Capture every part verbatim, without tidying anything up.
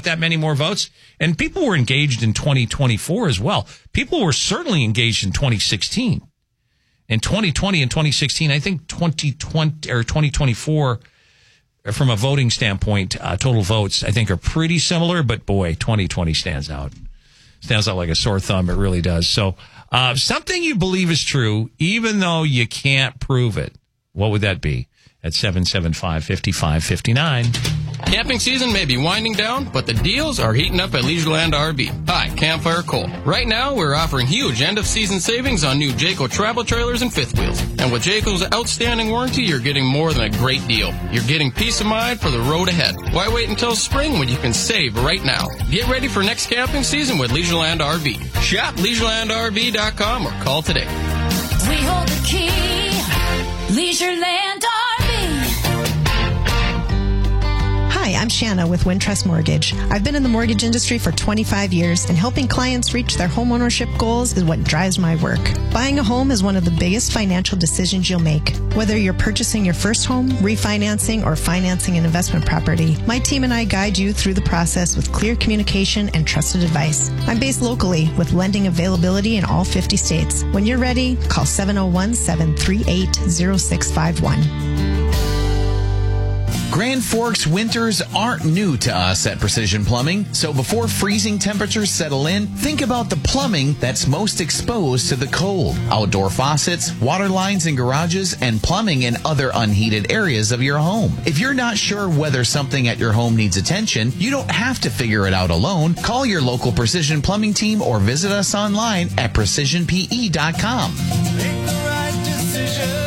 got that many more votes. And people were engaged in twenty twenty-four as well. People were certainly engaged in twenty sixteen. In twenty twenty and twenty sixteen, I think twenty twenty or twenty twenty-four, from a voting standpoint, uh, total votes, I think, are pretty similar. But boy, twenty twenty stands out. Stands out like a sore thumb. It really does. So uh, something you believe is true, even though you can't prove it. What would that be? At seven seven five, five five five nine. Camping season may be winding down, but the deals are heating up at Leisureland R V. Hi, Campfire Cole. Right now, we're offering huge end-of-season savings on new Jayco travel trailers and fifth wheels. And with Jayco's outstanding warranty, you're getting more than a great deal. You're getting peace of mind for the road ahead. Why wait until spring when you can save right now? Get ready for next camping season with Leisureland R V. Shop Leisureland R V dot com or call today. We hold the key. Leisureland R V. Hi, I'm Shanna with Wintrust Mortgage. I've been in the mortgage industry for twenty-five years, and helping clients reach their homeownership goals is what drives my work. Buying a home is one of the biggest financial decisions you'll make. Whether you're purchasing your first home, refinancing, or financing an investment property, my team and I guide you through the process with clear communication and trusted advice. I'm based locally with lending availability in all fifty states. When you're ready, call seven oh one, seven three eight, oh six five one. Grand Forks winters aren't new to us at Precision Plumbing, so before freezing temperatures settle in, think about the plumbing that's most exposed to the cold. Outdoor faucets, water lines in garages, and plumbing in other unheated areas of your home. If you're not sure whether something at your home needs attention, you don't have to figure it out alone. Call your local Precision Plumbing team or visit us online at precision p e dot com. Make the right decision.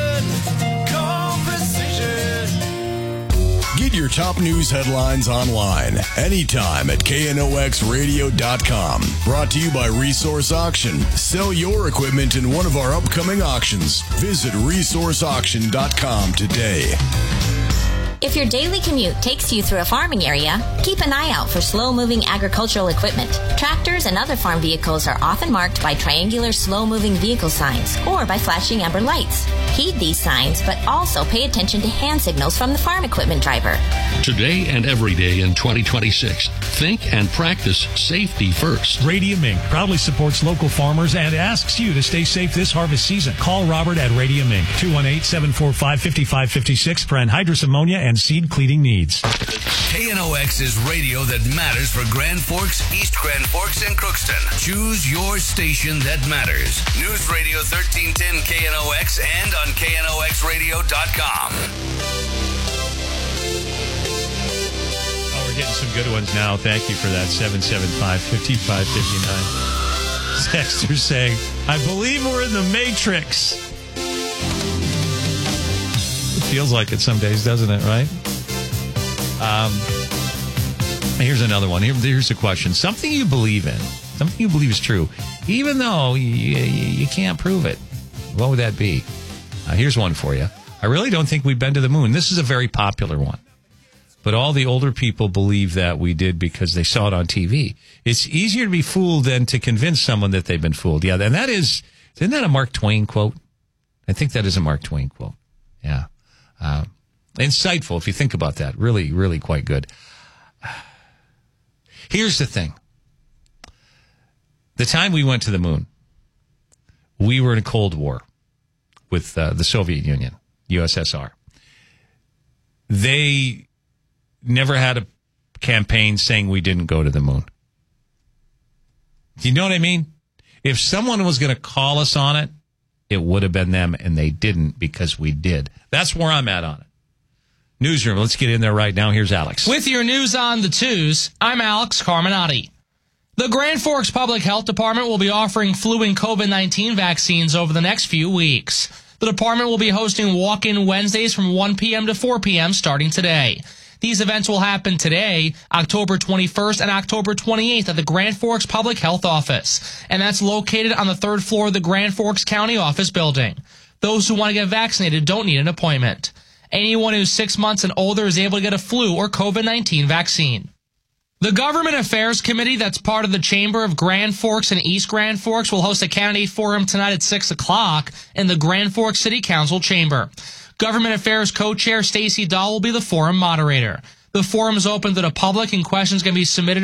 Get your top news headlines online anytime at K N O X radio dot com. Brought to you by Resource Auction. Sell your equipment in one of our upcoming auctions. Visit resource auction dot com today. If your daily commute takes you through a farming area, keep an eye out for slow-moving agricultural equipment. Tractors and other farm vehicles are often marked by triangular slow-moving vehicle signs or by flashing amber lights. Heed these signs, but also pay attention to hand signals from the farm equipment driver. Today and every day in twenty twenty-six, think and practice safety first. Radium Incorporated proudly supports local farmers and asks you to stay safe this harvest season. Call Robert at Radium Incorporated, two one eight, seven four five, five five five six for anhydrous ammonia and seed cleaning needs. K N O X is radio that matters for Grand Forks, East Grand Forks, and Crookston. Choose your station that matters. News Radio thirteen ten K N O X and on K N O X radio dot com. Oh, we're getting some good ones now. Thank you for that. seven seven five, five five five nine. Texter saying, I believe we're in the Matrix. Feels like it some days, doesn't it, right? Um, here's another one. Here, here's a question. Something you believe in, something you believe is true, even though you, you, you can't prove it. What would that be? Uh, here's one for you. I really don't think we've been to the moon. This is a very popular one. But all the older people believe that we did because they saw it on T V. It's easier to be fooled than to convince someone that they've been fooled. Yeah, and that is, isn't that a Mark Twain quote? I think that is a Mark Twain quote. Yeah. Uh, insightful, if you think about that. Really, really quite good. Here's the thing. The time we went to the moon, we were in a Cold War with uh, the Soviet Union, U S S R. They never had a campaign saying we didn't go to the moon. Do you know what I mean? If someone was going to call us on it, it would have been them, and they didn't because we did. That's where I'm at on it. Newsroom, let's get in there right now. Here's Alex. With your news on the twos, I'm Alex Carminati. The Grand Forks Public Health Department will be offering flu and COVID nineteen vaccines over the next few weeks. The department will be hosting walk-in Wednesdays from one p.m. to four p.m. starting today. These events will happen today, October twenty-first and October twenty-eighth at the Grand Forks Public Health Office, and that's located on the third floor of the Grand Forks County Office building. Those who want to get vaccinated don't need an appointment. Anyone who's six months and older is able to get a flu or COVID nineteen vaccine. The Government Affairs Committee that's part of the Chamber of Grand Forks and East Grand Forks will host a candidate forum tonight at six o'clock in the Grand Forks City Council chamber. Government Affairs Co-Chair Stacy Dahl will be the forum moderator. The forum is open to the public and questions can be submitted